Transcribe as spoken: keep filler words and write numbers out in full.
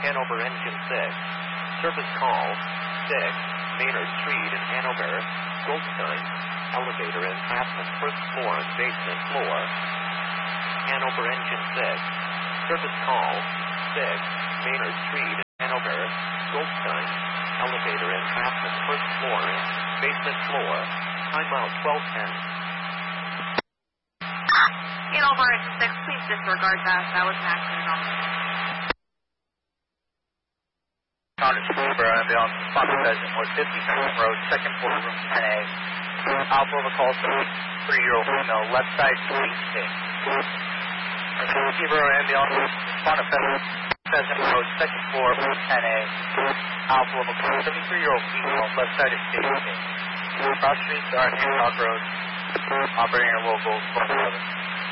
Hanover Engine six. Service call six, Maynard Street in Hanover, Goldstein, elevator in Passman, first floor and basement floor. Hanover Engine six. Service call six, Maynard Street in Hanover, Goldstein, elevator in Passman, first floor and basement floor. Timeout twelve ten. Hanover Engine six, please disregard that. That was an accident on the Connor Schoober, I'm on Fox Pheasant, North fifty-second Road, second floor, room ten A. Alpha of a call to three-year-old female, left side, eight. Receiver ambulance, Fox Pheasant Road, second floor, room ten A. Alpha of a call, seventy-three-year-old female, left side, eight. Cross Street, Hancock Road, operating a local twelve eleven.